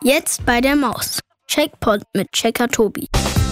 Jetzt bei der Maus. Checkpot mit Checker Tobi.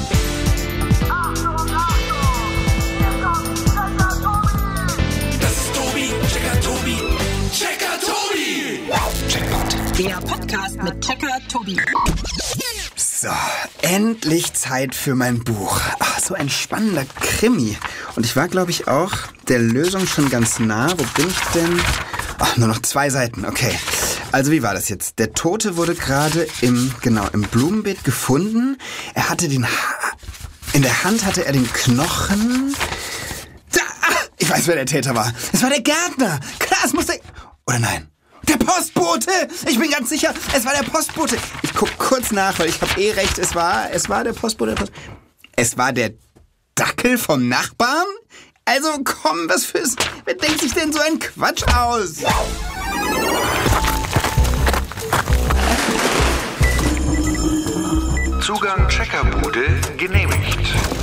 Das ist Tobi, Checker Tobi, Checker Tobi. Checkpot. Der Podcast mit Checker Tobi. So, endlich Zeit für mein Buch. Ach, so ein spannender Krimi. Und ich war, glaube ich, auch der Lösung schon ganz nah. Wo bin ich denn? Ach, nur noch 2 Seiten, okay. Also wie war das jetzt? Der Tote wurde gerade im Blumenbeet gefunden. Er hatte in der Hand hatte er den Knochen. Ich weiß, wer der Täter war. Es war der Gärtner. Klar, es muss der... Oder nein? Der Postbote! Ich bin ganz sicher, es war der Postbote. Ich guck kurz nach, weil ich habe recht. Es war der Postbote. Es war der Dackel vom Nachbarn? Also komm, wer denkt sich denn so einen Quatsch aus? Zugang Checkerbude genehmigt.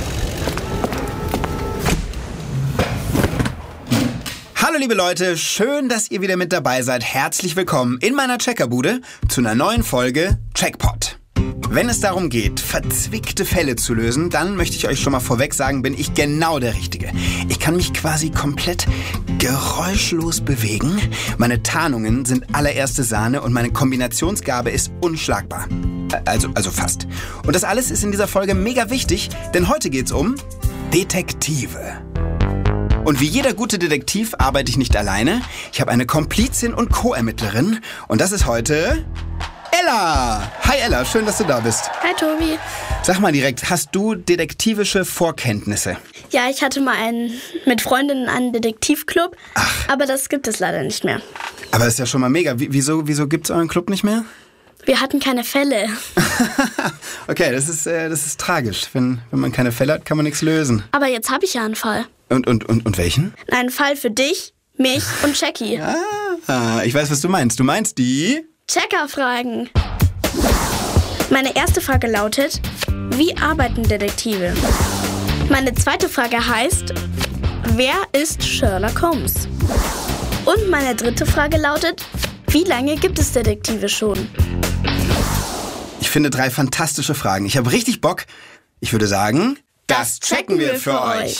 Hallo liebe Leute, schön, dass ihr wieder mit dabei seid. Herzlich willkommen in meiner Checkerbude zu einer neuen Folge Checkpot. Wenn es darum geht, verzwickte Fälle zu lösen, dann möchte ich euch schon mal vorweg sagen, bin ich genau der Richtige. Ich kann mich quasi komplett geräuschlos bewegen. Meine Tarnungen sind allererste Sahne und meine Kombinationsgabe ist unschlagbar. Also fast. Und das alles ist in dieser Folge mega wichtig, denn heute geht's um Detektive. Und wie jeder gute Detektiv arbeite ich nicht alleine. Ich habe eine Komplizin und Co-Ermittlerin und das ist heute Ella. Hi Ella, schön, dass du da bist. Hi Tobi. Sag mal direkt, hast du detektivische Vorkenntnisse? Ja, ich hatte mal mit Freundinnen einen Detektivclub, aber das gibt es leider nicht mehr. Aber das ist ja schon mal mega. Wieso gibt's euren Club nicht mehr? Wir hatten keine Fälle. Okay, das ist tragisch. Wenn man keine Fälle hat, kann man nichts lösen. Aber jetzt habe ich ja einen Fall. Und welchen? Einen Fall für dich, mich und Jackie. Ich weiß, was du meinst. Du meinst die... Checkerfragen. Meine erste Frage lautet, wie arbeiten Detektive? Meine zweite Frage heißt, wer ist Sherlock Holmes? Und meine dritte Frage lautet, wie lange gibt es Detektive schon? Ich finde 3 fantastische Fragen. Ich habe richtig Bock. Ich würde sagen, das checken wir für euch.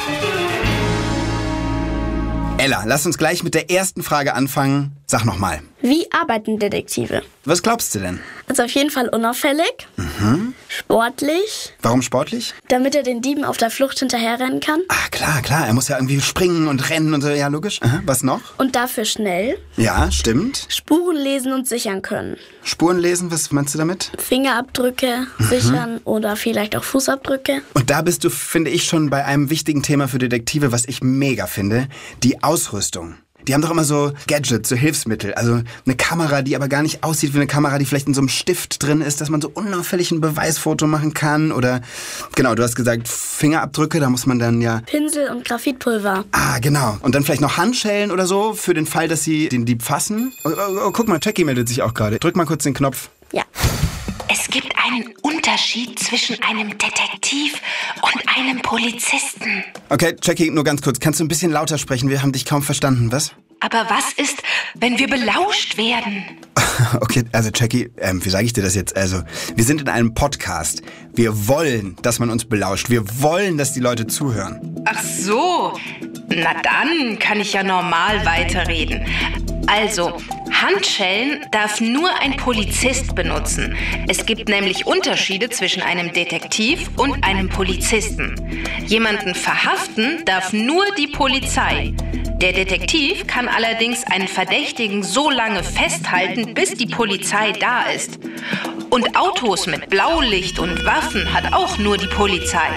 Ella, lass uns gleich mit der ersten Frage anfangen. Sag nochmal. Wie arbeiten Detektive? Was glaubst du denn? Also auf jeden Fall unauffällig, sportlich. Warum sportlich? Damit er den Dieben auf der Flucht hinterherrennen kann. Klar. Er muss ja irgendwie springen und rennen und so. Ja, logisch. Was noch? Und dafür schnell. Ja, stimmt. Spuren lesen und sichern können. Spuren lesen, was meinst du damit? Fingerabdrücke sichern oder vielleicht auch Fußabdrücke. Und da bist du, finde ich, schon bei einem wichtigen Thema für Detektive, was ich mega finde. Die Ausrüstung. Die haben doch immer so Gadgets, so Hilfsmittel. Also eine Kamera, die aber gar nicht aussieht wie eine Kamera, die vielleicht in so einem Stift drin ist, dass man so unauffällig ein Beweisfoto machen kann. Oder, genau, du hast gesagt Fingerabdrücke, da muss man dann ja... Pinsel und Graphitpulver. Genau. Und dann vielleicht noch Handschellen oder so, für den Fall, dass sie den Dieb fassen. Oh, guck mal, Jackie meldet sich auch gerade. Drück mal kurz den Knopf. Ja. Es gibt einen Unterschied zwischen einem Detektiv und einem Polizisten. Okay, Jackie, nur ganz kurz. Kannst du ein bisschen lauter sprechen? Wir haben dich kaum verstanden, was? Aber was ist, wenn wir belauscht werden? Okay, also Jackie, wie sage ich dir das jetzt? Also, wir sind in einem Podcast. Wir wollen, dass man uns belauscht. Wir wollen, dass die Leute zuhören. Ach so, na dann kann ich ja normal weiterreden. Also, Handschellen darf nur ein Polizist benutzen. Es gibt nämlich Unterschiede zwischen einem Detektiv und einem Polizisten. Jemanden verhaften darf nur die Polizei. Der Detektiv kann allerdings einen Verdächtigen so lange festhalten, bis die Polizei da ist. Und Autos mit Blaulicht und Waffen hat auch nur die Polizei.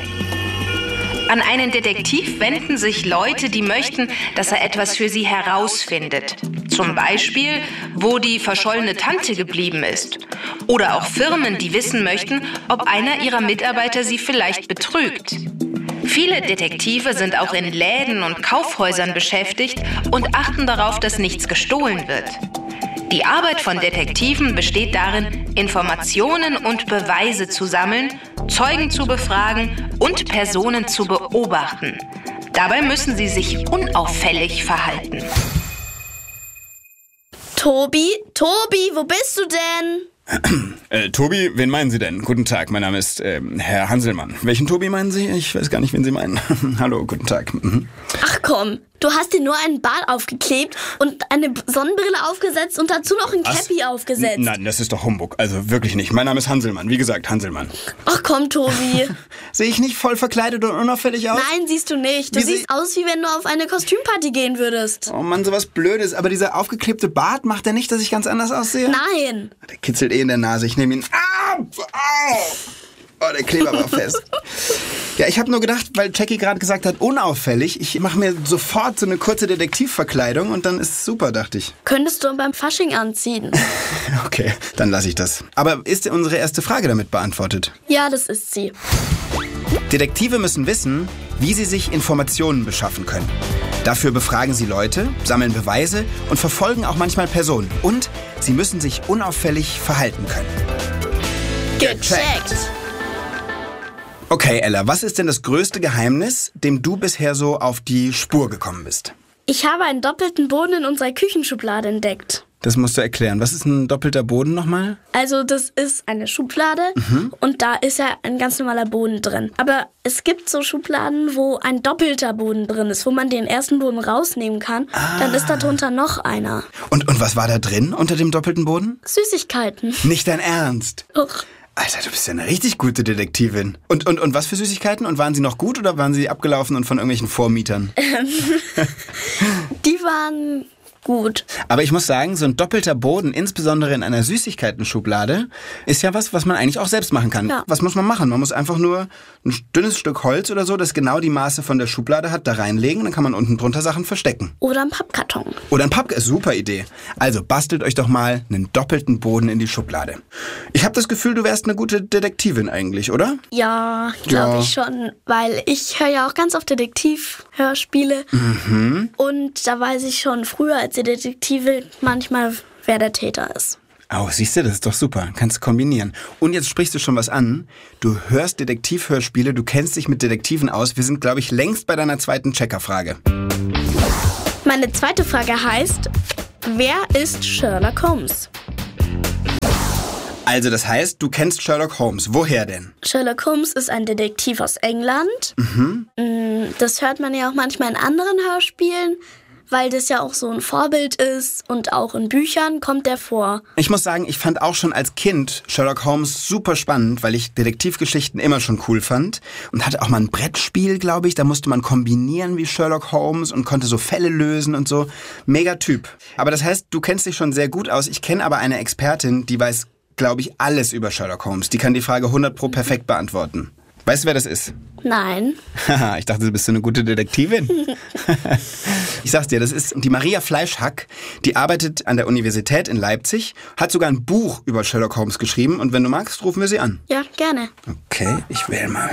An einen Detektiv wenden sich Leute, die möchten, dass er etwas für sie herausfindet. Zum Beispiel, wo die verschollene Tante geblieben ist. Oder auch Firmen, die wissen möchten, ob einer ihrer Mitarbeiter sie vielleicht betrügt. Viele Detektive sind auch in Läden und Kaufhäusern beschäftigt und achten darauf, dass nichts gestohlen wird. Die Arbeit von Detektiven besteht darin, Informationen und Beweise zu sammeln, Zeugen zu befragen und Personen zu beobachten. Dabei müssen sie sich unauffällig verhalten. Tobi, wo bist du denn? Tobi, wen meinen Sie denn? Guten Tag, mein Name ist Herr Hanselmann. Welchen Tobi meinen Sie? Ich weiß gar nicht, wen Sie meinen. Hallo, guten Tag. Ach komm, du hast dir nur einen Bart aufgeklebt und eine Sonnenbrille aufgesetzt und dazu noch ein Cappy aufgesetzt. Nein, das ist doch Humbug. Also wirklich nicht. Mein Name ist Hanselmann. Wie gesagt, Hanselmann. Ach komm, Tobi. Sehe ich nicht voll verkleidet und unauffällig aus? Nein, siehst du nicht. Du siehst aus, wie wenn du auf eine Kostümparty gehen würdest. Oh Mann, sowas Blödes. Aber dieser aufgeklebte Bart macht ja nicht, dass ich ganz anders aussehe? Nein. Der kitzelt in der Nase. Ich nehme ihn ab. Oh, der Kleber war fest. Ja, ich habe nur gedacht, weil Jackie gerade gesagt hat, unauffällig, ich mache mir sofort so eine kurze Detektivverkleidung und dann ist es super, dachte ich. Könntest du beim Fasching anziehen. Okay, dann lasse ich das. Aber ist dir unsere erste Frage damit beantwortet? Ja, das ist sie. Detektive müssen wissen, wie sie sich Informationen beschaffen können. Dafür befragen sie Leute, sammeln Beweise und verfolgen auch manchmal Personen. Und sie müssen sich unauffällig verhalten können. Gecheckt. Okay, Ella, was ist denn das größte Geheimnis, dem du bisher so auf die Spur gekommen bist? Ich habe einen doppelten Boden in unserer Küchenschublade entdeckt. Das musst du erklären. Was ist ein doppelter Boden nochmal? Also das ist eine Schublade und da ist ja ein ganz normaler Boden drin. Aber es gibt so Schubladen, wo ein doppelter Boden drin ist, wo man den ersten Boden rausnehmen kann. Dann ist darunter noch einer. Und was war da drin unter dem doppelten Boden? Süßigkeiten. Nicht dein Ernst? Och. Alter, du bist ja eine richtig gute Detektivin. Und was für Süßigkeiten? Und waren sie noch gut oder waren sie abgelaufen und von irgendwelchen Vormietern? Die waren gut. Aber ich muss sagen, so ein doppelter Boden, insbesondere in einer Süßigkeiten-Schublade, ist ja was man eigentlich auch selbst machen kann. Ja. Was muss man machen? Man muss einfach nur ein dünnes Stück Holz oder so, das genau die Maße von der Schublade hat, da reinlegen. Dann kann man unten drunter Sachen verstecken. Oder ein Pappkarton. Oder ein Pappkarton, super Idee. Also bastelt euch doch mal einen doppelten Boden in die Schublade. Ich habe das Gefühl, du wärst eine gute Detektivin eigentlich, oder? Ja, glaube Ja. ich schon. Weil ich höre ja auch ganz oft Detektiv-Hörspiele. Und da weiß ich schon früher als Detektive manchmal, wer der Täter ist. Oh, siehst du, das ist doch super. Kannst du kombinieren. Und jetzt sprichst du schon was an. Du hörst Detektivhörspiele, du kennst dich mit Detektiven aus. Wir sind, glaube ich, längst bei deiner zweiten Checkerfrage. Meine zweite Frage heißt, wer ist Sherlock Holmes? Also das heißt, du kennst Sherlock Holmes. Woher denn? Sherlock Holmes ist ein Detektiv aus England. Das hört man ja auch manchmal in anderen Hörspielen, weil das ja auch so ein Vorbild ist und auch in Büchern kommt der vor. Ich muss sagen, ich fand auch schon als Kind Sherlock Holmes super spannend, weil ich Detektivgeschichten immer schon cool fand. Und hatte auch mal ein Brettspiel, glaube ich. Da musste man kombinieren wie Sherlock Holmes und konnte so Fälle lösen und so. Mega Typ. Aber das heißt, du kennst dich schon sehr gut aus. Ich kenne aber eine Expertin, die weiß, glaube ich, alles über Sherlock Holmes. Die kann die Frage 100% perfekt beantworten. Weißt du, wer das ist? Nein. Haha, ich dachte, du bist so eine gute Detektivin. Ich sag's dir, das ist die Maria Fleischhack. Die arbeitet an der Universität in Leipzig, hat sogar ein Buch über Sherlock Holmes geschrieben. Und wenn du magst, rufen wir sie an. Ja, gerne. Okay, ich wähle mal.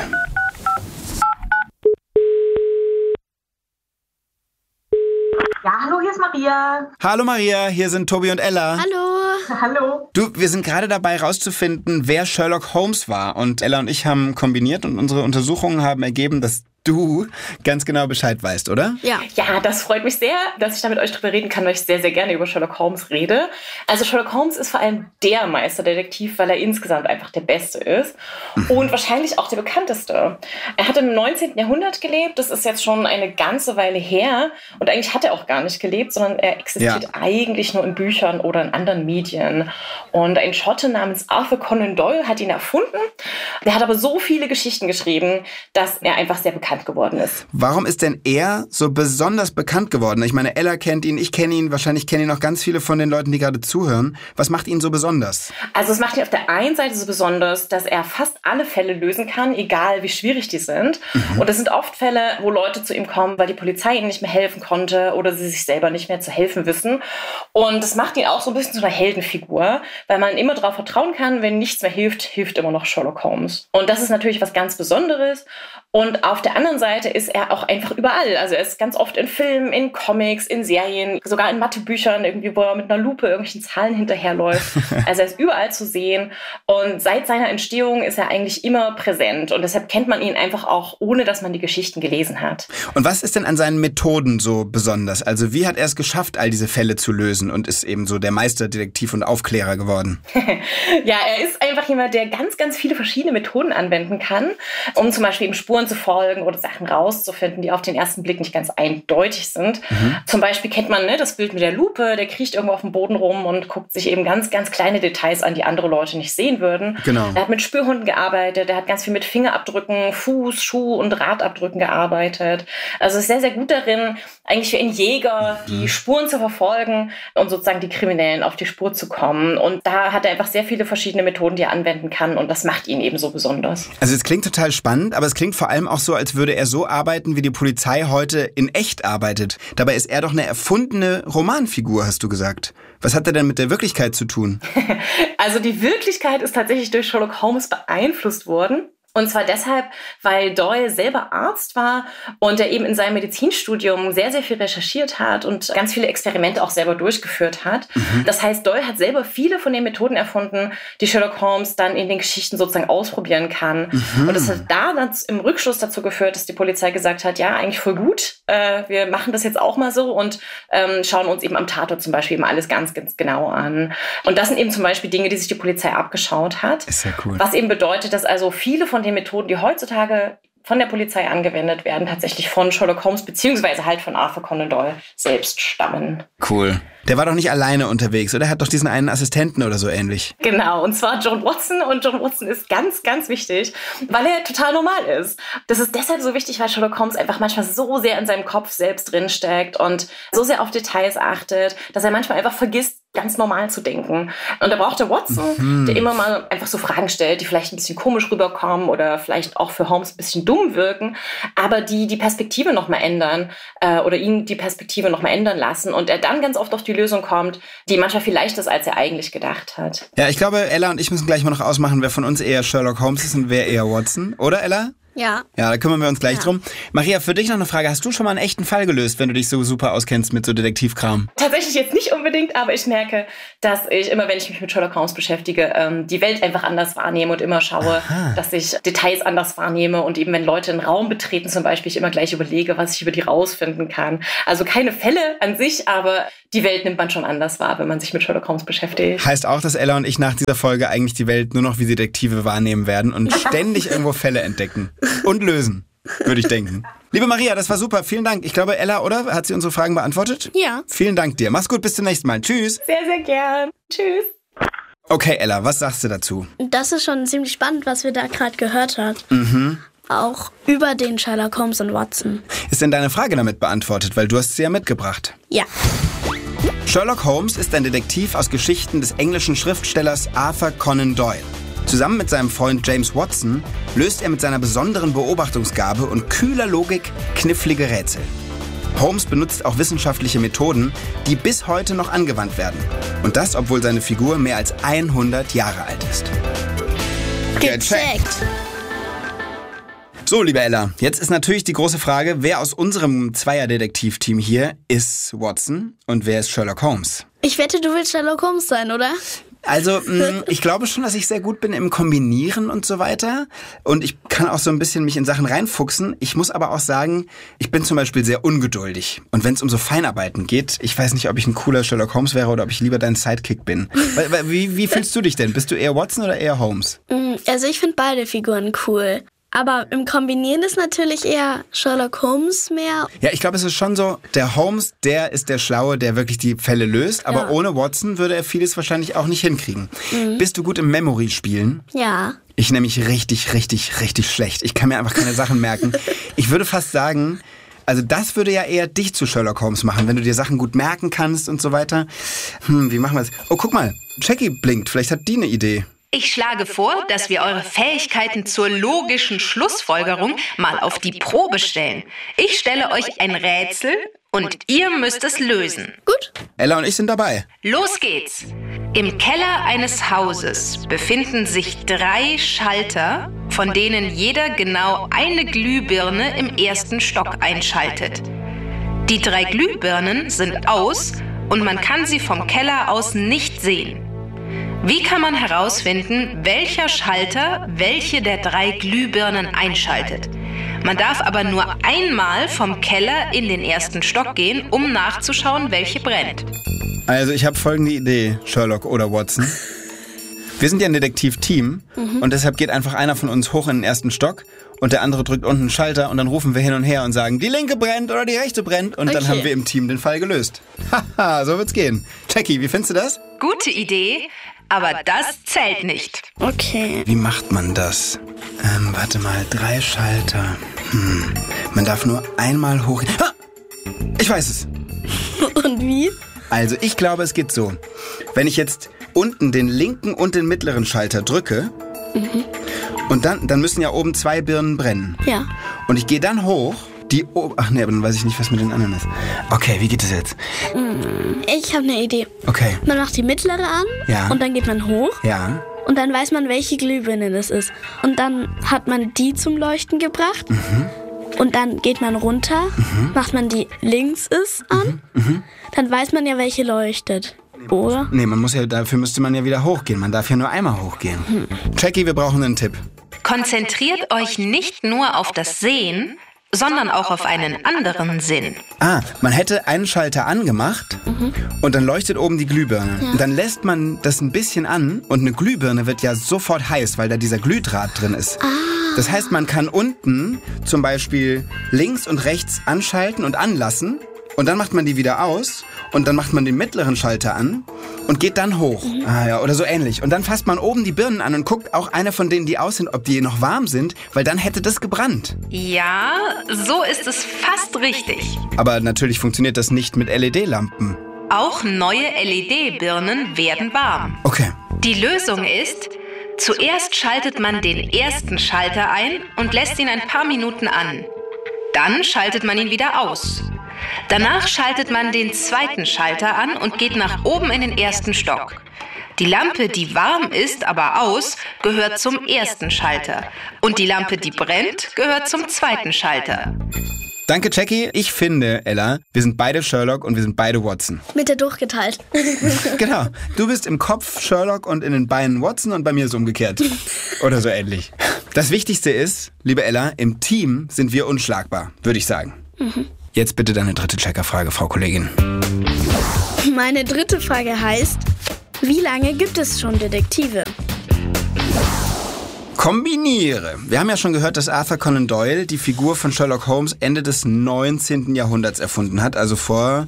Ja, hallo, hier ist Maria. Hallo Maria, hier sind Tobi und Ella. Hallo. Hallo. Du, wir sind gerade dabei rauszufinden, wer Sherlock Holmes war. Und Ella und ich haben kombiniert und unsere Untersuchungen haben ergeben, dass du ganz genau Bescheid weißt, oder? Ja. Ja, das freut mich sehr, dass ich da mit euch drüber reden kann, weil ich sehr, sehr gerne über Sherlock Holmes rede. Also Sherlock Holmes ist vor allem der Meisterdetektiv, weil er insgesamt einfach der Beste ist und wahrscheinlich auch der bekannteste. Er hat im 19. Jahrhundert gelebt, das ist jetzt schon eine ganze Weile her und eigentlich hat er auch gar nicht gelebt, sondern er existiert eigentlich nur in Büchern oder in anderen Medien. Und ein Schotte namens Arthur Conan Doyle hat ihn erfunden. Der hat aber so viele Geschichten geschrieben, dass er einfach sehr bekannt geworden ist. Warum ist denn er so besonders bekannt geworden? Ich meine, Ella kennt ihn, ich kenne ihn, wahrscheinlich kennen ihn noch ganz viele von den Leuten, die gerade zuhören. Was macht ihn so besonders? Also es macht ihn auf der einen Seite so besonders, dass er fast alle Fälle lösen kann, egal wie schwierig die sind. Und das sind oft Fälle, wo Leute zu ihm kommen, weil die Polizei ihnen nicht mehr helfen konnte oder sie sich selber nicht mehr zu helfen wissen. Und das macht ihn auch so ein bisschen zu einer Heldenfigur, weil man immer darauf vertrauen kann, wenn nichts mehr hilft, hilft immer noch Sherlock Holmes. Und das ist natürlich was ganz Besonderes. Und auf der anderen Seite ist er auch einfach überall. Also er ist ganz oft in Filmen, in Comics, in Serien, sogar in Mathebüchern, irgendwie, wo er mit einer Lupe irgendwelchen Zahlen hinterherläuft. Also er ist überall zu sehen. Und seit seiner Entstehung ist er eigentlich immer präsent. Und deshalb kennt man ihn einfach auch, ohne dass man die Geschichten gelesen hat. Und was ist denn an seinen Methoden so besonders? Also wie hat er es geschafft, all diese Fälle zu lösen und ist eben so der Meisterdetektiv und Aufklärer geworden? Ja, er ist einfach jemand, der ganz, ganz viele verschiedene Methoden anwenden kann, um zum Beispiel eben Spuren zu folgen oder Sachen rauszufinden, die auf den ersten Blick nicht ganz eindeutig sind. Zum Beispiel kennt man das Bild mit der Lupe, der kriecht irgendwo auf dem Boden rum und guckt sich eben ganz, ganz kleine Details an, die andere Leute nicht sehen würden. Genau. Er hat mit Spürhunden gearbeitet, er hat ganz viel mit Fingerabdrücken, Fuß, Schuh und Radabdrücken gearbeitet. Also ist sehr, sehr gut darin, eigentlich für einen Jäger die Spuren zu verfolgen und sozusagen die Kriminellen auf die Spur zu kommen. Und da hat er einfach sehr viele verschiedene Methoden, die er anwenden kann. Und das macht ihn eben so besonders. Also es klingt total spannend, aber es klingt vor allem auch so, als würde er so arbeiten, wie die Polizei heute in echt arbeitet. Dabei ist er doch eine erfundene Romanfigur, hast du gesagt. Was hat er denn mit der Wirklichkeit zu tun? Also die Wirklichkeit ist tatsächlich durch Sherlock Holmes beeinflusst worden. Und zwar deshalb, weil Doyle selber Arzt war und er eben in seinem Medizinstudium sehr, sehr viel recherchiert hat und ganz viele Experimente auch selber durchgeführt hat. Das heißt, Doyle hat selber viele von den Methoden erfunden, die Sherlock Holmes dann in den Geschichten sozusagen ausprobieren kann. Und das hat da dann im Rückschluss dazu geführt, dass die Polizei gesagt hat, ja, eigentlich voll gut, wir machen das jetzt auch mal so und schauen uns eben am Tatort zum Beispiel eben alles ganz, ganz genau an. Und das sind eben zum Beispiel Dinge, die sich die Polizei abgeschaut hat. Ist ja cool. Was eben bedeutet, dass also viele von den Methoden, die heutzutage von der Polizei angewendet werden, tatsächlich von Sherlock Holmes beziehungsweise halt von Arthur Conan Doyle selbst stammen. Cool. Der war doch nicht alleine unterwegs, oder? Er hat doch diesen einen Assistenten oder so ähnlich. Genau, und zwar John Watson. Und John Watson ist ganz, ganz wichtig, weil er total normal ist. Das ist deshalb so wichtig, weil Sherlock Holmes einfach manchmal so sehr in seinem Kopf selbst drinsteckt und so sehr auf Details achtet, dass er manchmal einfach vergisst, ganz normal zu denken. Und da braucht der Watson, der immer mal einfach so Fragen stellt, die vielleicht ein bisschen komisch rüberkommen oder vielleicht auch für Holmes ein bisschen dumm wirken, aber die Perspektive nochmal ändern oder ihn die Perspektive nochmal ändern lassen und er dann ganz oft auf die Lösung kommt, die manchmal viel leichter ist, als er eigentlich gedacht hat. Ja, ich glaube, Ella und ich müssen gleich mal noch ausmachen, wer von uns eher Sherlock Holmes ist und wer eher Watson. Oder, Ella? Ja. Ja, da kümmern wir uns gleich drum. Maria, für dich noch eine Frage. Hast du schon mal einen echten Fall gelöst, wenn du dich so super auskennst mit so Detektivkram? Tatsächlich jetzt nicht unbedingt, aber ich merke, dass ich immer, wenn ich mich mit Sherlock Holmes beschäftige, die Welt einfach anders wahrnehme und immer schaue, dass ich Details anders wahrnehme und eben, wenn Leute einen Raum betreten zum Beispiel, ich immer gleich überlege, was ich über die rausfinden kann. Also keine Fälle an sich, aber die Welt nimmt man schon anders wahr, wenn man sich mit Sherlock Holmes beschäftigt. Heißt auch, dass Ella und ich nach dieser Folge eigentlich die Welt nur noch wie Detektive wahrnehmen werden und ständig irgendwo Fälle entdecken und lösen, würde ich denken. Liebe Maria, das war super. Vielen Dank. Ich glaube, Ella, oder? Hat sie unsere Fragen beantwortet? Ja. Vielen Dank dir. Mach's gut, bis zum nächsten Mal. Tschüss. Sehr, sehr gern. Tschüss. Okay, Ella, was sagst du dazu? Das ist schon ziemlich spannend, was wir da gerade gehört haben. Auch über den Sherlock Holmes und Watson. Ist denn deine Frage damit beantwortet? Weil du hast sie ja mitgebracht. Ja. Sherlock Holmes ist ein Detektiv aus Geschichten des englischen Schriftstellers Arthur Conan Doyle. Zusammen mit seinem Freund James Watson löst er mit seiner besonderen Beobachtungsgabe und kühler Logik knifflige Rätsel. Holmes benutzt auch wissenschaftliche Methoden, die bis heute noch angewandt werden. Und das, obwohl seine Figur mehr als 100 Jahre alt ist. Gecheckt. So, liebe Ella, jetzt ist natürlich die große Frage, wer aus unserem Zweierdetektivteam hier ist Watson und wer ist Sherlock Holmes? Ich wette, du willst Sherlock Holmes sein, oder? Also, ich glaube schon, dass ich sehr gut bin im Kombinieren und so weiter. Und ich kann auch so ein bisschen mich in Sachen reinfuchsen. Ich muss aber auch sagen, ich bin zum Beispiel sehr ungeduldig. Und wenn es um so Feinarbeiten geht, ich weiß nicht, ob ich ein cooler Sherlock Holmes wäre oder ob ich lieber dein Sidekick bin. Wie fühlst du dich denn? Bist du eher Watson oder eher Holmes? Also ich finde beide Figuren cool. Aber im Kombinieren ist natürlich eher Sherlock Holmes mehr. Ja, ich glaube, es ist schon so, der Holmes, der ist der Schlaue, der wirklich die Fälle löst. Aber ohne Watson würde er vieles wahrscheinlich auch nicht hinkriegen. Bist du gut im Memory-Spielen? Ja. Ich nämlich richtig schlecht. Ich kann mir einfach keine Sachen merken. Ich würde fast sagen, also das würde ja eher dich zu Sherlock Holmes machen, wenn du dir Sachen gut merken kannst und so weiter. Wie machen wir das? Oh, guck mal, Jackie blinkt. Vielleicht hat die eine Idee. Ich schlage vor, dass wir eure Fähigkeiten zur logischen Schlussfolgerung mal auf die Probe stellen. Ich stelle euch ein Rätsel und ihr müsst es lösen. Gut. Ella und ich sind dabei. Los geht's. Im Keller eines Hauses befinden sich 3 Schalter, von denen jeder genau eine Glühbirne im ersten Stock einschaltet. Die 3 Glühbirnen sind aus und man kann sie vom Keller aus nicht sehen. Wie kann man herausfinden, welcher Schalter welche der 3 Glühbirnen einschaltet? Man darf aber nur einmal vom Keller in den ersten Stock gehen, um nachzuschauen, welche brennt. Also ich habe folgende Idee, Sherlock oder Watson. Wir sind ja ein Detektivteam und deshalb geht einfach einer von uns hoch in den ersten Stock und der andere drückt unten einen Schalter und dann rufen wir hin und her und sagen, die linke brennt oder die rechte brennt und dann haben wir im Team den Fall gelöst. Haha, so wird's gehen. Jackie, wie findest du das? Gute Idee, aber das zählt nicht. Okay. Wie macht man das? Warte mal, 3 Schalter. Man darf nur einmal hoch... Ah! Ich weiß es. Und wie? Also ich glaube, es geht so. Wenn ich jetzt unten den linken und den mittleren Schalter drücke und dann müssen ja oben 2 Birnen brennen. Ja. Und ich gehe dann hoch, ach nee, aber dann weiß ich nicht, was mit den anderen ist. Okay, wie geht das jetzt? Ich habe eine Idee. Okay. Man macht die mittlere an Ja. und dann geht man hoch Ja. und dann weiß man, welche Glühbirne das ist. Und dann hat man die zum Leuchten gebracht und dann geht man runter, macht man die links ist an, dann weiß man ja, welche leuchtet. Oder? Nee, dafür müsste man ja wieder hochgehen. Man darf ja nur einmal hochgehen. Jackie, wir brauchen einen Tipp. Konzentriert euch nicht nur auf das Sehen, sondern auch auf einen anderen Sinn. Man hätte einen Schalter angemacht und dann leuchtet oben die Glühbirne. Ja. Und dann lässt man das ein bisschen an und eine Glühbirne wird ja sofort heiß, weil da dieser Glühdraht drin ist. Das heißt, man kann unten zum Beispiel links und rechts anschalten und anlassen und dann macht man die wieder aus und dann macht man den mittleren Schalter an und geht dann hoch. Ja, oder so ähnlich. Und dann fasst man oben die Birnen an und guckt auch eine von denen, die aus sind, ob die noch warm sind, weil dann hätte das gebrannt. Ja, so ist es fast richtig. Aber natürlich funktioniert das nicht mit LED-Lampen. Auch neue LED-Birnen werden warm. Okay. Die Lösung ist, zuerst schaltet man den ersten Schalter ein und lässt ihn ein paar Minuten an. Dann schaltet man ihn wieder aus. Danach schaltet man den zweiten Schalter an und geht nach oben in den ersten Stock. Die Lampe, die warm ist, aber aus, gehört zum ersten Schalter. Und die Lampe, die brennt, gehört zum zweiten Schalter. Danke, Jackie. Ich finde, Ella, wir sind beide Sherlock und wir sind beide Watson. Mitte durchgeteilt. Genau. Du bist im Kopf Sherlock und in den Beinen Watson und bei mir ist es umgekehrt. Oder so ähnlich. Das Wichtigste ist, liebe Ella, im Team sind wir unschlagbar, würde ich sagen. Jetzt bitte deine dritte Checkerfrage, Frau Kollegin. Meine dritte Frage heißt, wie lange gibt es schon Detektive? Kombiniere. Wir haben ja schon gehört, dass Arthur Conan Doyle die Figur von Sherlock Holmes Ende des 19. Jahrhunderts erfunden hat, also vor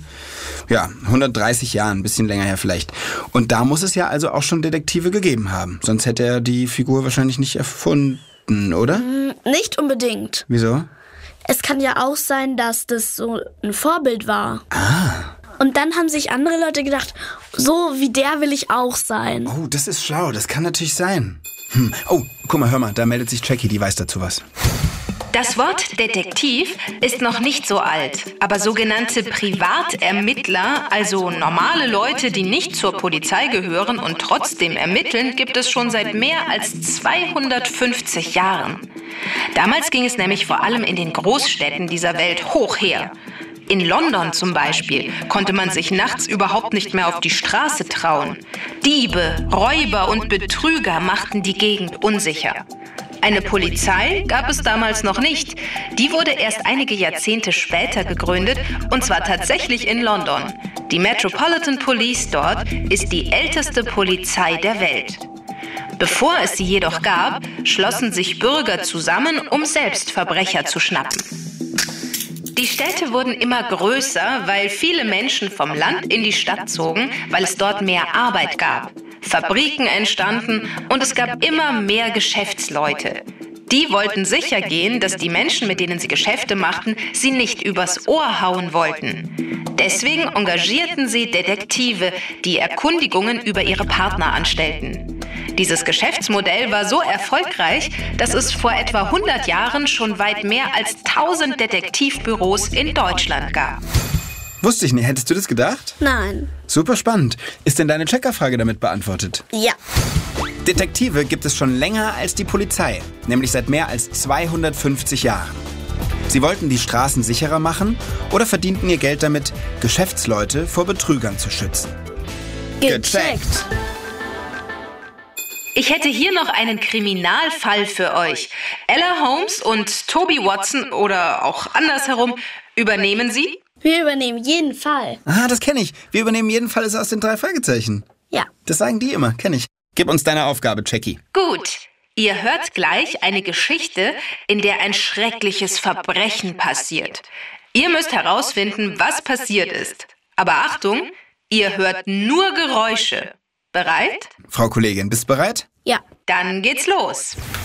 130 Jahren, ein bisschen länger her vielleicht. Und da muss es ja also auch schon Detektive gegeben haben, sonst hätte er die Figur wahrscheinlich nicht erfunden, oder? Nicht unbedingt. Wieso? Es kann ja auch sein, dass das so ein Vorbild war. Und dann haben sich andere Leute gedacht, so wie der will ich auch sein. Oh, das ist schlau, das kann natürlich sein. Oh, guck mal, hör mal, da meldet sich Jackie, die weiß dazu was. Das Wort Detektiv ist noch nicht so alt, aber sogenannte Privatermittler, also normale Leute, die nicht zur Polizei gehören und trotzdem ermitteln, gibt es schon seit mehr als 250 Jahren. Damals ging es nämlich vor allem in den Großstädten dieser Welt hoch her. In London zum Beispiel konnte man sich nachts überhaupt nicht mehr auf die Straße trauen. Diebe, Räuber und Betrüger machten die Gegend unsicher. Eine Polizei gab es damals noch nicht. Die wurde erst einige Jahrzehnte später gegründet, und zwar tatsächlich in London. Die Metropolitan Police dort ist die älteste Polizei der Welt. Bevor es sie jedoch gab, schlossen sich Bürger zusammen, um selbst Verbrecher zu schnappen. Die Städte wurden immer größer, weil viele Menschen vom Land in die Stadt zogen, weil es dort mehr Arbeit gab. Fabriken entstanden und es gab immer mehr Geschäftsleute. Die wollten sicher gehen, dass die Menschen, mit denen sie Geschäfte machten, sie nicht übers Ohr hauen wollten. Deswegen engagierten sie Detektive, die Erkundigungen über ihre Partner anstellten. Dieses Geschäftsmodell war so erfolgreich, dass es vor etwa 100 Jahren schon weit mehr als 1000 Detektivbüros in Deutschland gab. Wusste ich nicht. Hättest du das gedacht? Nein. Super spannend. Ist denn deine Checkerfrage damit beantwortet? Ja. Detektive gibt es schon länger als die Polizei, nämlich seit mehr als 250 Jahren. Sie wollten die Straßen sicherer machen oder verdienten ihr Geld damit, Geschäftsleute vor Betrügern zu schützen. Gecheckt. Ich hätte hier noch einen Kriminalfall für euch. Ella Holmes und Toby Watson oder auch andersherum, übernehmen Sie? Wir übernehmen jeden Fall. Ah, das kenne ich. Wir übernehmen jeden Fall ist aus den 3 Fragezeichen. Ja. Das sagen die immer, kenne ich. Gib uns deine Aufgabe, Jackie. Gut. Ihr hört gleich eine Geschichte, in der ein schreckliches Verbrechen passiert. Ihr müsst herausfinden, was passiert ist. Aber Achtung, ihr hört nur Geräusche. Bereit? Frau Kollegin, bist du bereit? Ja. Dann geht's los.